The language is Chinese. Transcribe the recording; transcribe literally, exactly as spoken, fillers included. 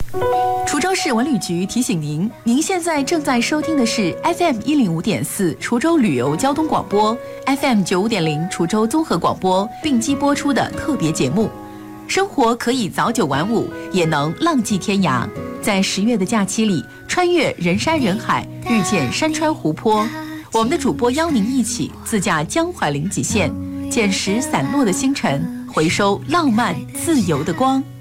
滁州市文旅局提醒您，您现在正在收听的是 F M 一零五点四滁州旅游交通广播 ，F M 九五点零滁州综合广播并机播出的特别节目。生活可以早九晚五，也能浪迹天涯。在十月的假期里，穿越人山人海，遇见山川湖泊。我们的主播邀您一起自驾江淮临济县，捡拾散落的星辰，回收浪漫自由的光。